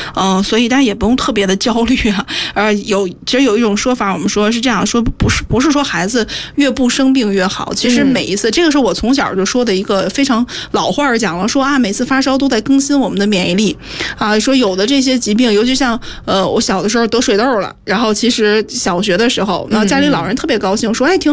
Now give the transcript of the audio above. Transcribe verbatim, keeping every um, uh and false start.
嗯、呃，所以大家也不用特别的焦虑啊。呃，有其实有一种说法，我们说是这样说，不是不是说孩子越不生病越好，其实每一次、嗯、这个是我从小就说的一个非常老话讲了，说啊每次发烧都在更新我们的免疫力啊，说有的这些疾病，尤其像呃我小的时候得水痘了，然后其实小学的时候，然后家里老人特别高兴，说哎挺